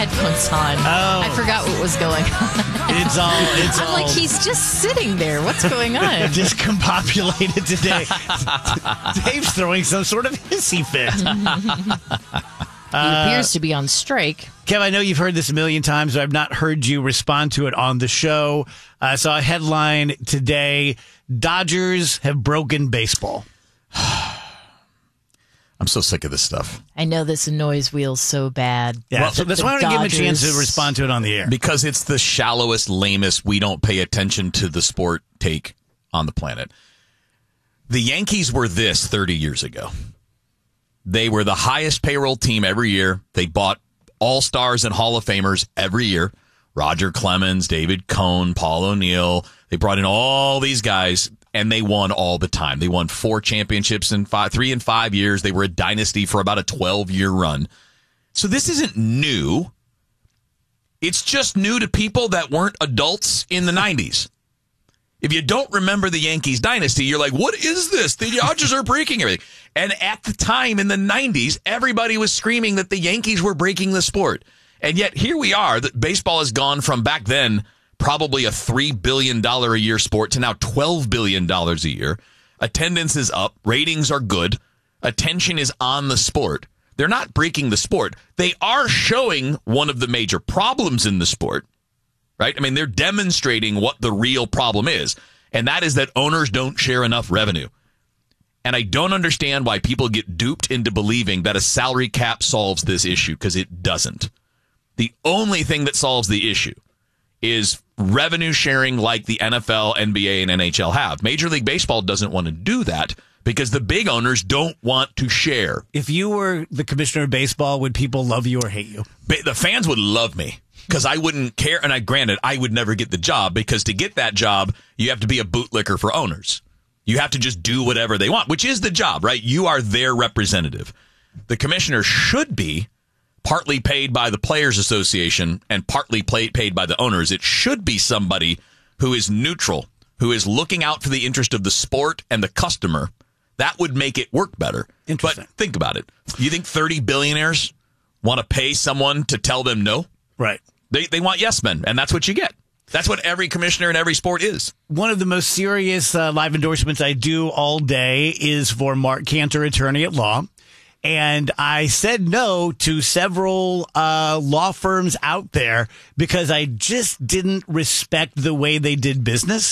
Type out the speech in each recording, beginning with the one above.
headphones on. Oh. I forgot what was going on. I'm like, he's just sitting there. What's going on? Discombobulated today. Dave's throwing some sort of hissy fit. He appears to be on strike. Kev, I know you've heard this a million times, but I've not heard you respond to it on the show. I saw a headline today, Dodgers have broken baseball. I'm so sick of this stuff. I know this annoys Wheels so bad. Yeah, Well, so that's why I want to give him a chance to respond to it on the air. Because it's the shallowest, lamest, we don't pay attention to the sport take on the planet. The Yankees were this 30 years ago. They were the highest payroll team every year. They bought all-stars and Hall of Famers every year. Roger Clemens, David Cohn, Paul O'Neill. They brought in all these guys, and they won all the time. They won 4 championships in 3 and 5 years. They were a dynasty for about a 12-year run. So this isn't new. It's just new to people that weren't adults in the 90s. If you don't remember the Yankees dynasty, you're like, what is this? The Dodgers are breaking everything. And at the time in the 90s, everybody was screaming that the Yankees were breaking the sport. And yet here we are. That baseball has gone from back then probably a $3 billion a year sport to now $12 billion a year. Attendance is up. Ratings are good. Attention is on the sport. They're not breaking the sport. They are showing one of the major problems in the sport. Right? I mean, they're demonstrating what the real problem is, and that is that owners don't share enough revenue. And I don't understand why people get duped into believing that a salary cap solves this issue, because it doesn't. The only thing that solves the issue is revenue sharing like the NFL, NBA, and NHL have. Major League Baseball doesn't want to do that because the big owners don't want to share. If you were the commissioner of baseball, would people love you or hate you? The fans would love me. Because I wouldn't care, and granted, I would never get the job, because to get that job, you have to be a bootlicker for owners. You have to just do whatever they want, which is the job, right? You are their representative. The commissioner should be partly paid by the Players Association and partly paid by the owners. It should be somebody who is neutral, who is looking out for the interest of the sport and the customer. That would make it work better. Interesting. But think about it. You think 30 billionaires want to pay someone to tell them no? Right. They want yes men, and that's what you get. That's what every commissioner in every sport is. One of the most serious live endorsements I do all day is for Mark Cantor, attorney at law. And I said no to several law firms out there because I just didn't respect the way they did business.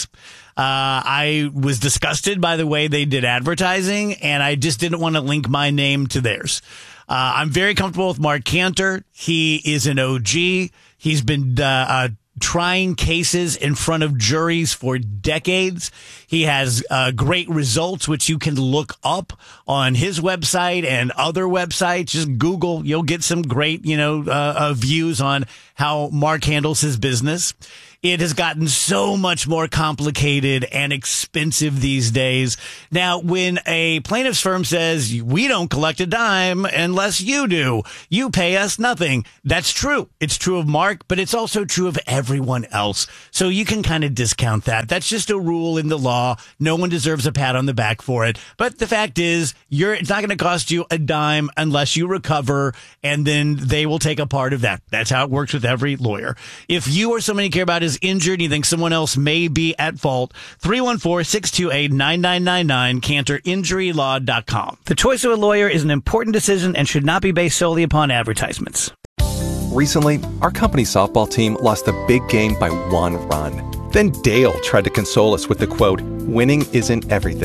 I was disgusted by the way they did advertising, and I just didn't want to link my name to theirs. I'm very comfortable with Mark Cantor. He is an OG. He's been trying cases in front of juries for decades. He has great results, which you can look up on his website and other websites. Just Google, you'll get some great, views on how Mark handles his business. It has gotten so much more complicated and expensive these days. Now, when a plaintiff's firm says, we don't collect a dime unless you do, you pay us nothing. That's true. It's true of Mark, but it's also true of everyone else. So you can kind of discount that. That's just a rule in the law. No one deserves a pat on the back for it. But the fact is, it's not going to cost you a dime unless you recover, and then they will take a part of that. That's how it works with every lawyer. If you or someone you care about is injured and you think someone else may be at fault, 314-628-9999, CantorInjuryLaw.com. The choice of a lawyer is an important decision and should not be based solely upon advertisements. Recently, our company softball team lost a big game by 1 run. Then Dale tried to console us with the quote, "Winning isn't everything."